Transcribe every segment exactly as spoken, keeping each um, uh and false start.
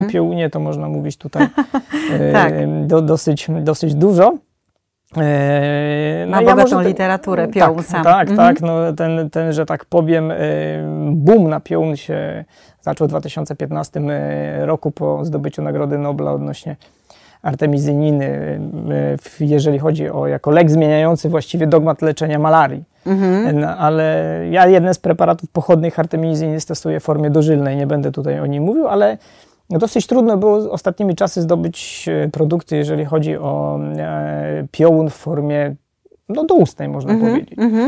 piołunie to można mówić tutaj tak. do, dosyć, dosyć dużo. No, Ma ja bogatą może, literaturę piołun tak, sam. Tak, mhm. tak. No, ten, ten, że tak powiem, boom na piołun się zaczął w dwa tysiące piętnastym roku po zdobyciu Nagrody Nobla odnośnie artemizyniny, jeżeli chodzi o jako lek zmieniający właściwie dogmat leczenia malarii. Mhm. No, ale ja jeden z preparatów pochodnych artemizyny stosuję w formie dożylnej, nie będę tutaj o nim mówił, ale dosyć trudno było ostatnimi czasy zdobyć produkty, jeżeli chodzi o e, piołun w formie no, doustnej, można mm-hmm, powiedzieć. Mm-hmm.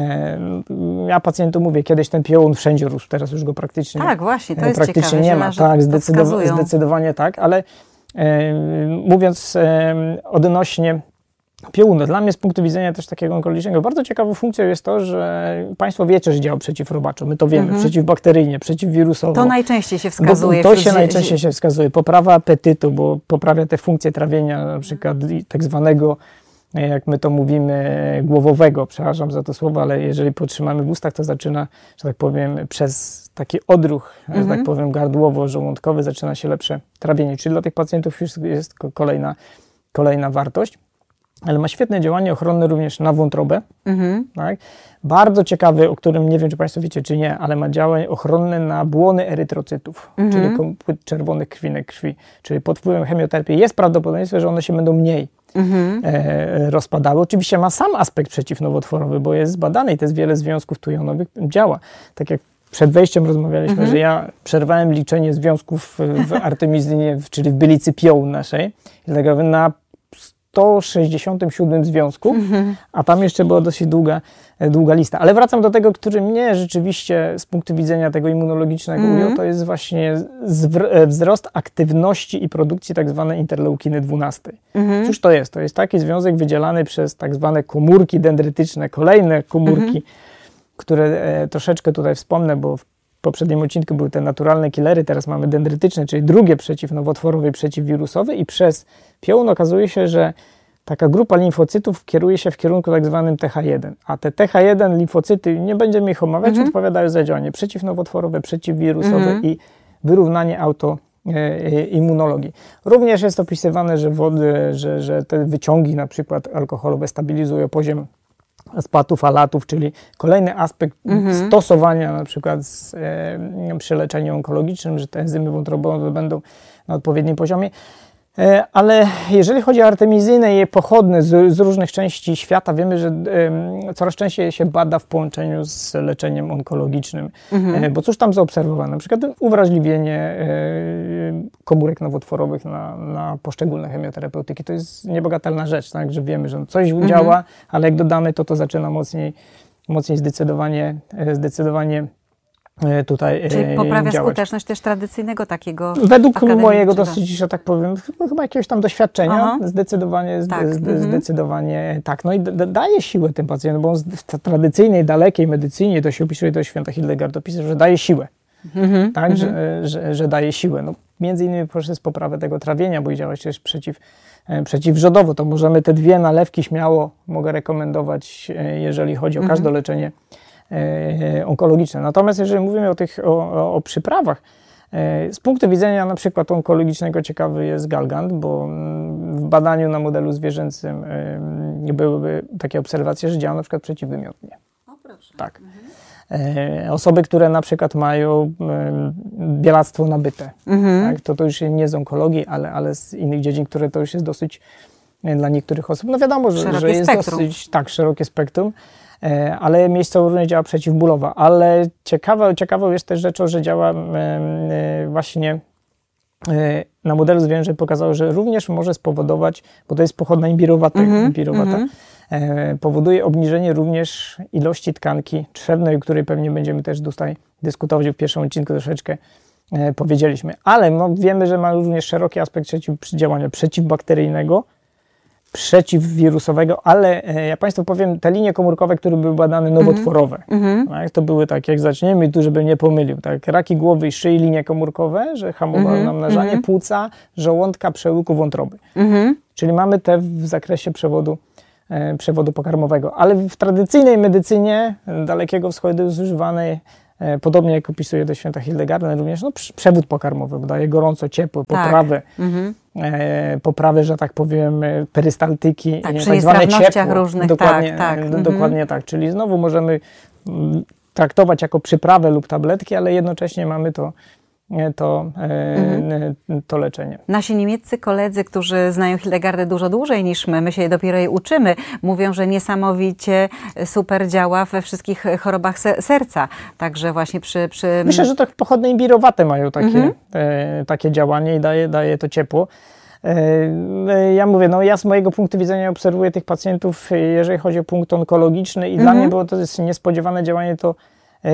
E, ja pacjentom mówię, kiedyś ten piołun wszędzie rósł, teraz już go praktycznie, tak, właśnie, to jest praktycznie ciekawe, nie ma. Tak, zdecydowa- zdecydowanie tak, ale e, mówiąc e, odnośnie piołunu, dla mnie z punktu widzenia też takiego onkologicznego bardzo ciekawą funkcją jest to, że Państwo wiecie, że działa przeciwrobaczo. My to wiemy, mm-hmm. przeciwbakteryjnie, przeciwwirusowo. To najczęściej się wskazuje. Bo, to się najczęściej się wskazuje. Poprawa apetytu, bo poprawia te funkcje trawienia, na przykład tak zwanego, jak my to mówimy, głowowego. Przepraszam za to słowo, ale jeżeli potrzymamy w ustach, to zaczyna, że tak powiem, przez taki odruch, mm-hmm. że tak powiem, gardłowo-żołądkowy zaczyna się lepsze trawienie. Czyli dla tych pacjentów już jest kolejna, kolejna wartość. Ale ma świetne działanie ochronne również na wątrobę. Mhm. Tak? Bardzo ciekawy, o którym nie wiem, czy Państwo wiecie, czy nie, ale ma działanie ochronne na błony erytrocytów, mhm. czyli kompłyt czerwonych krwinek krwi. Czyli pod wpływem chemioterapii jest prawdopodobieństwo, że one się będą mniej mhm. e, rozpadały. Oczywiście ma sam aspekt przeciwnowotworowy, bo jest zbadany i to jest wiele związków tujonowych działa. Tak jak przed wejściem rozmawialiśmy, mhm. że ja przerwałem liczenie związków w artemizynie, czyli w bylicy piołun naszej, na sto sześćdziesiątym siódmym związku, mm-hmm. a tam jeszcze była dosyć długa, długa lista. Ale wracam do tego, który mnie rzeczywiście z punktu widzenia tego immunologicznego mm-hmm. ujął, to jest właśnie zwr- wzrost aktywności i produkcji tak zwanej interleukiny dwunastej. Mm-hmm. Cóż to jest? To jest taki związek wydzielany przez tak zwane komórki dendrytyczne, kolejne komórki, mm-hmm. które e, troszeczkę tutaj wspomnę, bo w poprzednim odcinku były te naturalne killery, teraz mamy dendrytyczne, czyli drugie przeciwnowotworowe i przeciwwirusowe i przez piołun okazuje się, że taka grupa limfocytów kieruje się w kierunku tak zwanym T H jeden, a te T H jeden limfocyty, nie będziemy ich omawiać, mm-hmm. odpowiadają za działanie przeciwnowotworowe, przeciwwirusowe mm-hmm. i wyrównanie autoimmunologii. Również jest opisywane, że wody, że, że te wyciągi na przykład alkoholowe stabilizują poziom spatów, alatów, czyli kolejny aspekt mm-hmm. stosowania na przykład z, e, przy leczeniu onkologicznym, że te enzymy wątrobowe będą na odpowiednim poziomie. E, ale jeżeli chodzi o artemizynę i jej pochodne z, z różnych części świata, wiemy, że e, coraz częściej się bada w połączeniu z leczeniem onkologicznym. Mm-hmm. E, bo cóż tam zaobserwowano? Na przykład uwrażliwienie e, komórek nowotworowych na, na poszczególne chemioterapeutyki. To jest niebagatelna rzecz, tak? Że wiemy, że coś mm-hmm. działa, ale jak dodamy to, to zaczyna mocniej, mocniej zdecydowanie, zdecydowanie tutaj Czyli poprawia działać. Skuteczność też tradycyjnego takiego według mojego dosyć, że tak powiem, chyba jakiegoś tam doświadczenia, Aha. zdecydowanie, tak. zde, mm-hmm. zdecydowanie tak. No i d- daje siłę tym pacjentom, bo w tradycyjnej, dalekiej medycynie, to się opisuje, to święta Hildegard opisał, że daje siłę. Mm-hmm. Tak, mm-hmm. Że, że, że daje siłę. No, między innymi poprzez poprawę tego trawienia, bo działać też przeciw, przeciwrzodowo. To możemy te dwie nalewki śmiało mogę rekomendować, jeżeli chodzi o mm-hmm. każde leczenie onkologiczne. Natomiast jeżeli mówimy o tych o, o, o przyprawach, z punktu widzenia na przykład onkologicznego ciekawy jest galgant, bo w badaniu na modelu zwierzęcym byłyby takie obserwacje, że działa na przykład przeciwwymiotnie. O, proszę. Tak. Mhm. Osoby, które na przykład mają bielactwo nabyte, mhm. tak? to to już nie z onkologii, ale, ale z innych dziedzin, które to już jest dosyć dla niektórych osób. No wiadomo, że, że jest spektrum. dosyć tak, szerokie spektrum. Ale miejscowo również działa przeciwbólowa. Ale ciekawa, ciekawą jest też rzeczą, że działa właśnie na modelu zwierzęcym pokazało, że również może spowodować, bo to jest pochodna imbirowata, mm-hmm, imbirowata mm-hmm. powoduje obniżenie również ilości tkanki trzewnej, o której pewnie będziemy też tutaj dyskutować w pierwszym odcinku troszeczkę powiedzieliśmy. Ale no, wiemy, że ma również szeroki aspekt przeciw, działania przeciwbakteryjnego, przeciwwirusowego, ale e, ja Państwu powiem, te linie komórkowe, które były badane nowotworowe, mm-hmm. tak, to były tak, jak zaczniemy i tu, żeby nie pomylił, tak, raki głowy i szyi, linie komórkowe, że hamowały mm-hmm. namnażanie, mm-hmm. płuca, żołądka, przełyku, wątroby. Mm-hmm. Czyli mamy te w zakresie przewodu, e, przewodu pokarmowego, ale w tradycyjnej medycynie Dalekiego Wschodu jest używane podobnie jak opisuje do święta Hildegardy, również no, przewód pokarmowy, bo daje gorąco, ciepło, poprawę, tak. mhm. e, poprawę, że tak powiem, perystaltyki, tak, nie, przy tak zwane ciepło. różnych, dokładnie, tak, tak. dokładnie mhm. tak, czyli znowu możemy traktować jako przyprawę lub tabletki, ale jednocześnie mamy to To, mhm. to leczenie. Nasi niemieccy koledzy, którzy znają Hildegardę dużo dłużej niż my, my się dopiero jej uczymy, mówią, że niesamowicie super działa we wszystkich chorobach se serca. Także właśnie przy... przy... Myślę, że to pochodne imbirowate mają takie, mhm. e, takie działanie i daje, daje to ciepło. E, ja mówię, no ja z mojego punktu widzenia obserwuję tych pacjentów, jeżeli chodzi o punkt onkologiczny i mhm. dla mnie było to jest niespodziewane działanie, to e,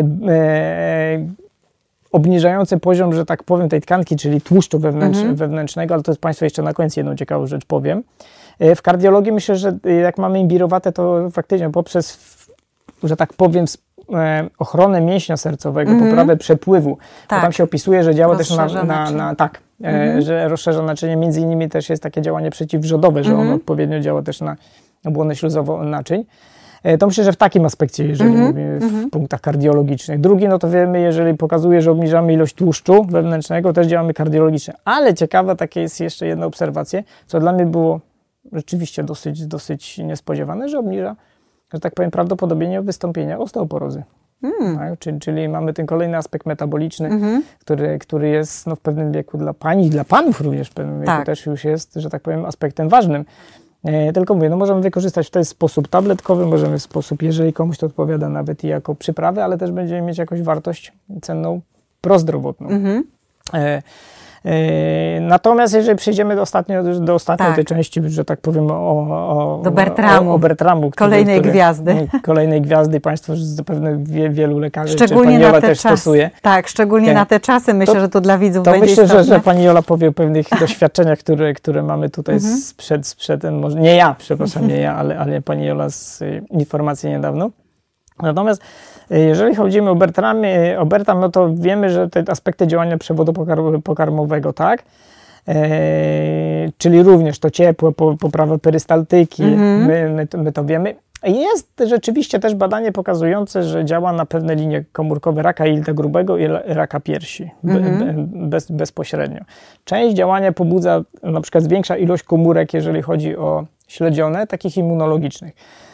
e, obniżający poziom, że tak powiem, tej tkanki, czyli tłuszczu wewnętrz, mhm. wewnętrznego, ale to jest Państwu jeszcze na końcu jedną ciekawą rzecz powiem. W kardiologii myślę, że jak mamy imbirowate, to faktycznie poprzez, że tak powiem, ochronę mięśnia sercowego, mhm. poprawę przepływu, tak. bo tam się opisuje, że działa też na, na, na tak, mhm. że rozszerza naczynie, między innymi też jest takie działanie przeciwwrzodowe, że mhm. ono odpowiednio działa też na obłonę śluzową naczyń. To myślę, że w takim aspekcie, jeżeli mm-hmm, mówimy w mm-hmm. punktach kardiologicznych. Drugi, no to wiemy, jeżeli pokazuje, że obniżamy ilość tłuszczu wewnętrznego, też działamy kardiologicznie. Ale ciekawa taka jest jeszcze jedna obserwacja, co dla mnie było rzeczywiście dosyć, dosyć niespodziewane, że obniża, że tak powiem, prawdopodobnie wystąpienia osteoporozy. Mm. Tak? Czyli, czyli mamy ten kolejny aspekt metaboliczny, mm-hmm. który, który jest no, w pewnym wieku dla pań i dla panów również w pewnym wieku tak. też już jest, że tak powiem, aspektem ważnym. E, tylko mówię, no możemy wykorzystać w ten sposób tabletkowy, możemy w sposób, jeżeli komuś to odpowiada, nawet i jako przyprawy, ale też będziemy mieć jakąś wartość cenną prozdrowotną. Mm-hmm. e, e, natomiast jeżeli przejdziemy do, ostatnio, do ostatniej tak. tej części, że tak powiem o, o, do Bertramu, o, o Bertramu który, kolejnej który, gwiazdy. Kolejnej gwiazdy, Państwo zapewne wie, wielu lekarzy, szczególnie czy Pani Jola też czas, stosuje. Tak, szczególnie e, na te czasy, myślę, to, że to dla widzów to będzie myślę, istotne. że, że Pani Jola powie o pewnych doświadczeniach, które, które mamy tutaj mm-hmm. sprzed, sprzed, może nie ja, przepraszam, nie ja, ale, ale Pani Jola z y, informacji niedawno. Natomiast jeżeli chodzi o Bertram, o Bertram, no to wiemy, że te aspekty działania przewodu pokarm- pokarmowego, tak? E, czyli również to ciepło, po, poprawa perystaltyki, mm-hmm. my, my, to, my to wiemy. Jest rzeczywiście też badanie pokazujące, że działa na pewne linie komórkowe raka jelita grubego i raka piersi be, mm-hmm. be, bez, bezpośrednio. Część działania pobudza, na przykład zwiększa ilość komórek, jeżeli chodzi o śledzione, takich immunologicznych.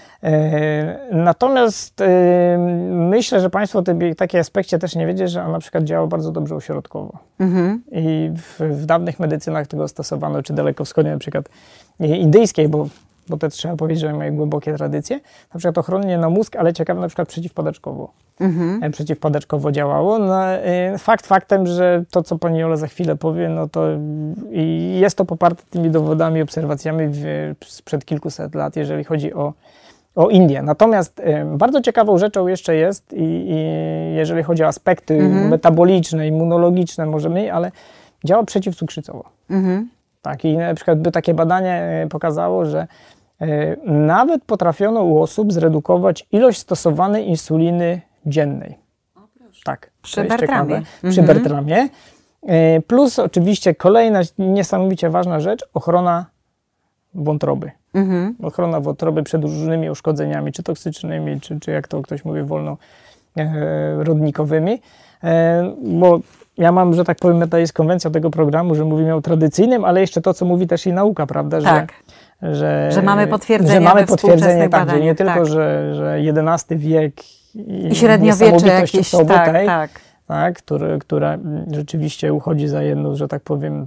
Natomiast myślę, że Państwo w takim aspekcie też nie wiecie, że on na przykład działa bardzo dobrze ośrodkowo. Mm-hmm. I w, w dawnych medycynach tego stosowano, czy dalekowschodniej, na przykład indyjskiej, bo, bo to trzeba powiedzieć, że mają głębokie tradycje, na przykład ochronnie na mózg, ale ciekawe na przykład przeciwpadaczkowo. Mm-hmm. Przeciwpadaczkowo działało. No, fakt faktem, że to, co Pani Jola za chwilę powie, no to i jest to poparte tymi dowodami, obserwacjami w, sprzed kilkuset lat, jeżeli chodzi o O Indię. Natomiast y, bardzo ciekawą rzeczą jeszcze jest, i, i jeżeli chodzi o aspekty mm-hmm. metaboliczne, immunologiczne, możemy, ale działa przeciwcukrzycowo. Mm-hmm. Tak, i na przykład by takie badanie y, pokazało, że y, nawet potrafiono u osób zredukować ilość stosowanej insuliny dziennej. O, proszę. Tak. Przy Bertramie. Mm-hmm. Przy Bertramie. Y, plus oczywiście kolejna niesamowicie ważna rzecz, ochrona wątroby. Mhm. Ochrona wątroby przed różnymi uszkodzeniami, czy toksycznymi, czy, czy jak to ktoś mówi, wolnorodnikowymi. E, bo ja mam, że tak powiem, to jest konwencja tego programu, że mówimy o tradycyjnym, ale jeszcze to, co mówi też i nauka, prawda? Tak. Że, że, że mamy potwierdzenie, że mamy potwierdzenie tak, badaniach, że nie tylko, tak. że, że jedenasty wiek i, i średniowiecze jakieś, osoby tak, tej, tak. Tak, który, która rzeczywiście uchodzi za jedną, że tak powiem,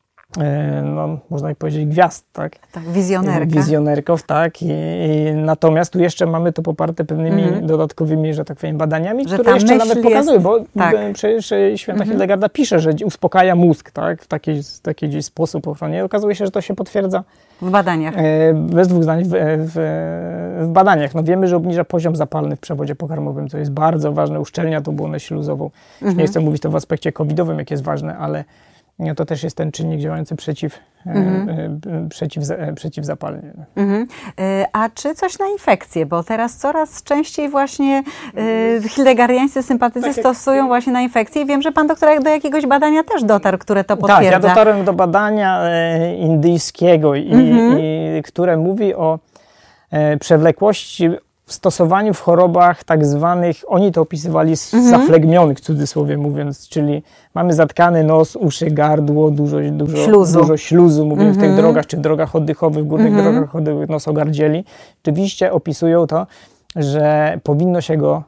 no, można powiedzieć gwiazd, tak? Tak, wizjonerka. Wizjonerków, tak. I, i natomiast tu jeszcze mamy to poparte pewnymi mm-hmm. dodatkowymi, że tak powiem, badaniami, że które jeszcze nawet pokazują, jest... bo tak. przecież święta mm-hmm. Hildegarda pisze, że uspokaja mózg, tak? W taki, taki gdzieś sposób ochronie. Okazuje się, że to się potwierdza w badaniach. E, bez dwóch zdań w, w, w badaniach. No wiemy, że obniża poziom zapalny w przewodzie pokarmowym, co jest bardzo ważne, uszczelnia tą błonę śluzową. Mm-hmm. Nie chcę mówić to w aspekcie covidowym, jak jest ważne, ale to też jest ten czynnik działający przeciw, mm-hmm. e, przeciw, e, przeciwzapalnie. Mm-hmm. E, a czy coś na infekcje? Bo teraz coraz częściej właśnie e, hildegardiańscy sympatycy tak stosują jak... właśnie na infekcje. I wiem, że Pan doktor do jakiegoś badania też dotarł, które to potwierdza. Tak, ja dotarłem do badania e, indyjskiego, i, mm-hmm. i, które mówi o e, przewlekłości w stosowaniu w chorobach tak zwanych, oni to opisywali z mhm. zaflegmionych, w cudzysłowie mówiąc, czyli mamy zatkany nos, uszy, gardło, dużo, dużo śluzu, dużo śluzu mówię, mhm. w tych drogach, czy drogach oddechowych, górnych mhm. drogach oddechowych, nosogardzieli. Oczywiście opisują to, że powinno się go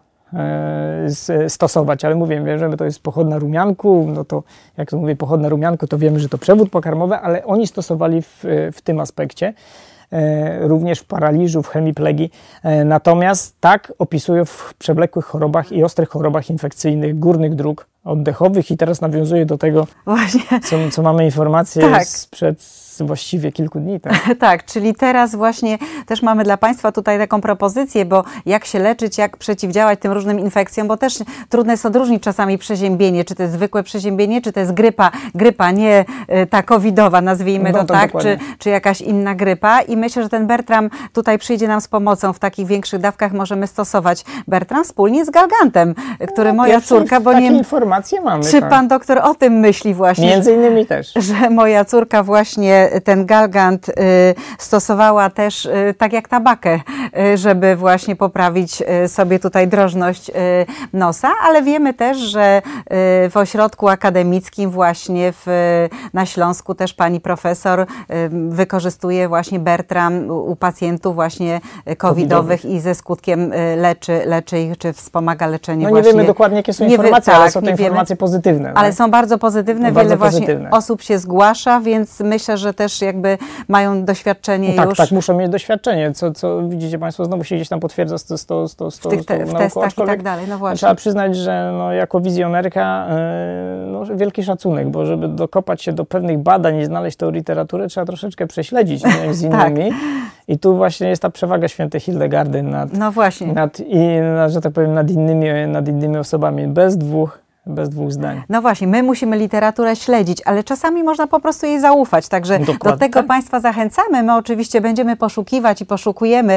e, stosować, ale mówię, wiem, że to jest pochodna rumianku, no to jak to mówię, pochodna rumianku, to wiemy, że to przewód pokarmowy, ale oni stosowali w, w tym aspekcie. Również w paraliżu, w hemiplegii. Natomiast tak opisują w przewlekłych chorobach i ostrych chorobach infekcyjnych górnych dróg oddechowych i teraz nawiązuję do tego, właśnie. Co, co mamy informację tak. sprzed właściwie kilku dni. Tak? Tak, czyli teraz właśnie też mamy dla Państwa tutaj taką propozycję, bo jak się leczyć, jak przeciwdziałać tym różnym infekcjom, bo też trudno jest odróżnić czasami przeziębienie, czy to jest zwykłe przeziębienie, czy to jest grypa, grypa nie ta covidowa, nazwijmy no, to, to tak, czy, czy jakaś inna grypa i myślę, że ten Bertram tutaj przyjdzie nam z pomocą, w takich większych dawkach możemy stosować Bertram wspólnie z Galgantem, który no, moja córka, bo takie nie informacje mamy. Czy tak. Pan doktor o tym myśli właśnie? Między innymi też. Że moja córka właśnie ten Galgant y, stosowała też y, tak jak tabakę, y, żeby właśnie poprawić y, sobie tutaj drożność y, nosa, ale wiemy też, że y, w ośrodku akademickim właśnie w, na Śląsku też pani profesor y, wykorzystuje właśnie Bertram u, u pacjentów właśnie covidowych i ze skutkiem y, leczy, leczy ich, czy wspomaga leczenie no właśnie. Nie wiemy dokładnie, jakie są informacje, wy, tak, ale są to informacje wiemy, pozytywne. Ale no? są bardzo pozytywne, no, wiele bardzo właśnie pozytywne. osób się zgłasza, więc myślę, że też jakby mają doświadczenie no tak, już. Tak, muszą mieć doświadczenie, co, co widzicie Państwo, znowu się gdzieś tam potwierdza z, z, z, z, z, w tych te, z w testach i tak dalej, no właśnie. Trzeba przyznać, że no, jako wizjonerka yy, no, wielki szacunek, bo żeby dokopać się do pewnych badań i znaleźć tą literaturę, trzeba troszeczkę prześledzić nie, z innymi. tak. I tu właśnie jest ta przewaga świętej Hildegardy nad, no właśnie. nad, i, nad, że tak powiem, nad innymi, nad innymi osobami, bez dwóch Bez dwóch zdań. No właśnie, my musimy literaturę śledzić, ale czasami można po prostu jej zaufać, także Dokładnie. do tego tak. Państwa zachęcamy. My oczywiście będziemy poszukiwać i poszukujemy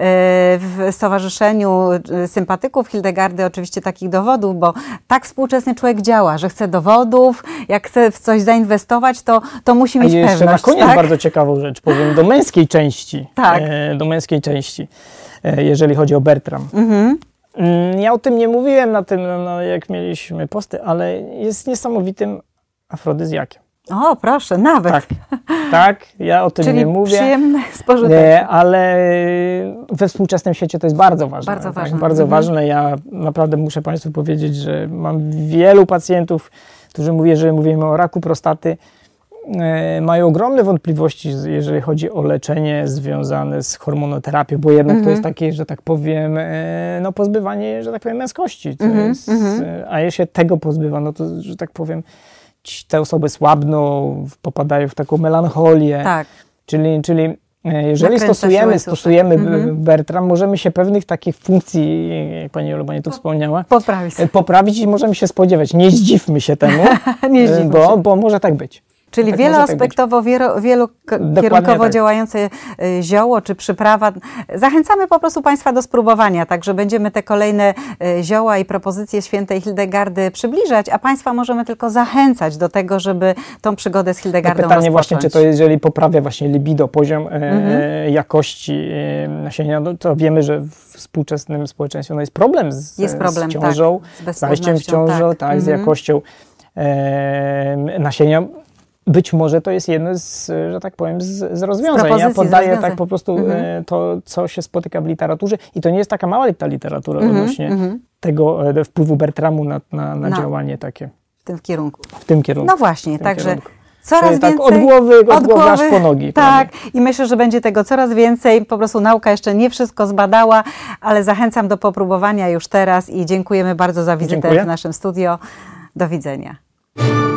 w Stowarzyszeniu Sympatyków Hildegardy oczywiście takich dowodów, bo tak współczesny człowiek działa, że chce dowodów, jak chce w coś zainwestować, to, to musi mieć A jeszcze pewność. Na koniec tak? bardzo ciekawą rzecz powiem, do męskiej części. Tak. Do męskiej części, jeżeli chodzi o Bertram. Mhm. Ja o tym nie mówiłem na tym, no, jak mieliśmy posty, ale jest niesamowitym afrodyzjakiem. O, proszę, nawet. Tak, tak ja o tym Czyli nie mówię. Przyjemne spożytek. Ale we współczesnym świecie to jest bardzo ważne. Bardzo tak, ważne. Bardzo mhm. ważne. Ja naprawdę muszę Państwu powiedzieć, że mam wielu pacjentów, którzy mówią, że mówimy o raku prostaty, mają ogromne wątpliwości, jeżeli chodzi o leczenie związane z hormonoterapią, bo jednak mm-hmm. to jest takie, że tak powiem, no pozbywanie, że tak powiem, męskości. To mm-hmm. jest, a jeśli się tego pozbywa, no to, że tak powiem, te osoby słabną, popadają w taką melancholię. Tak. Czyli, czyli jeżeli stosujemy, stosujemy mm-hmm. Bertram, możemy się pewnych takich funkcji, jak Pani Jolubanie tu wspomniała, poprawić. poprawić i możemy się spodziewać. Nie zdziwmy się temu, Nie zdziwmy bo, się. bo może tak być. Czyli tak wieloaspektowo, tak wielokierunkowo tak. działające zioło czy przyprawa. Zachęcamy po prostu Państwa do spróbowania, także będziemy te kolejne zioła i propozycje świętej Hildegardy przybliżać, a Państwa możemy tylko zachęcać do tego, żeby tą przygodę z Hildegardą no pytanie rozpocząć. właśnie, czy to jeżeli poprawia właśnie libido, poziom mhm. e, jakości e, nasienia, no to wiemy, że w współczesnym społeczeństwie no jest problem z, jest problem, z ciążą, tak, z zajściem w ciążę, tak, tak mhm. z jakością e, nasienia. Być może to jest jedno z, że tak powiem, z, z rozwiązań. Ja podaję tak po prostu mm-hmm. to, co się spotyka w literaturze i to nie jest taka mała ta literatura mm-hmm. odnośnie mm-hmm. tego e, wpływu Bertramu na, na, na no. działanie takie. W tym kierunku. W tym kierunku. No właśnie, także kierunku. coraz Czyli więcej. Tak od głowy, od, od głowy aż po nogi. Tak, prawie. I myślę, że będzie tego coraz więcej. Po prostu nauka jeszcze nie wszystko zbadała, ale zachęcam do popróbowania już teraz i dziękujemy bardzo za wizytę Dziękuję. w naszym studio. Do widzenia.